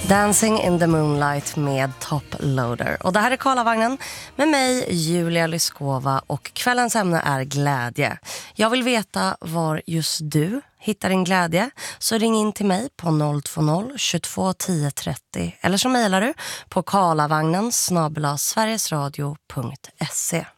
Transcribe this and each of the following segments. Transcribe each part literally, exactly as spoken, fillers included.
Dancing in the Moonlight med Top Loader. Och det här är Karlavagnen med mig, Julia Lyskova, och kvällens ämne är glädje. Jag vill veta var just du hittar din glädje, så ring in till mig på noll två noll tjugotvå tio trettio eller så mejlar du på karlavagnen snabel-a sverigesradio punkt se.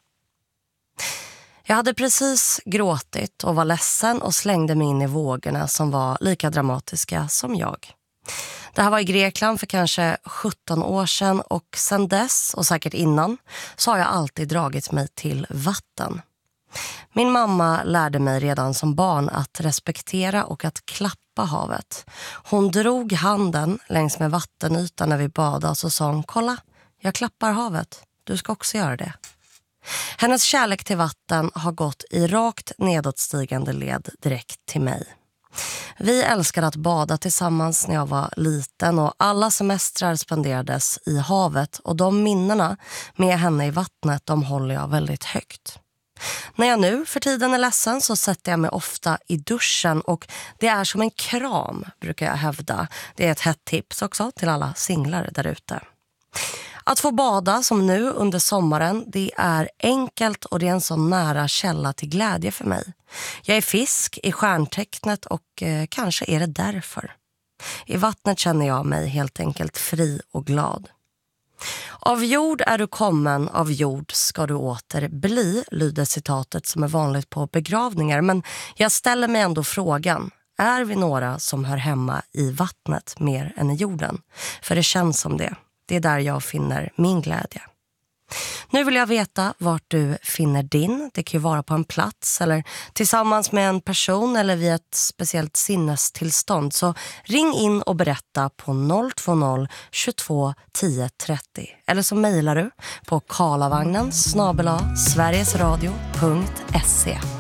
Jag hade precis gråtit och var ledsen och slängde mig in i vågorna som var lika dramatiska som jag. Det här var i Grekland för kanske sjutton år sedan, och sedan dess, och säkert innan, så har jag alltid dragit mig till vatten. Min mamma lärde mig redan som barn att respektera och att klappa havet. Hon drog handen längs med vattenytan när vi badade, och så sa hon: kolla, jag klappar havet, du ska också göra det. Hennes kärlek till vatten har gått i rakt nedåtstigande led direkt till mig. Vi älskade att bada tillsammans när jag var liten, och alla semestrar spenderades i havet, och de minnena med henne i vattnet, de håller jag väldigt högt. När jag nu för tiden är ledsen så sätter jag mig ofta i duschen, och det är som en kram, brukar jag hävda. Det är ett hett tips också till alla singlar där ute. Att få bada som nu under sommaren, det är enkelt och det är en så nära källa till glädje för mig. Jag är fisk i stjärntecknet, och eh, kanske är det därför. I vattnet känner jag mig helt enkelt fri och glad. Av jord är du kommen, av jord ska du åter bli, lyder citatet som är vanligt på begravningar. Men jag ställer mig ändå frågan: är vi några som hör hemma i vattnet mer än i jorden? För det känns som det. Det är där jag finner min glädje. Nu vill jag veta vart du finner din. Det kan ju vara på en plats eller tillsammans med en person eller vid ett speciellt sinnestillstånd. Så ring in och berätta på noll två noll tjugotvå tio trettio. Eller så mejlar du på karlavagnen snabel-a sverigesradio punkt se.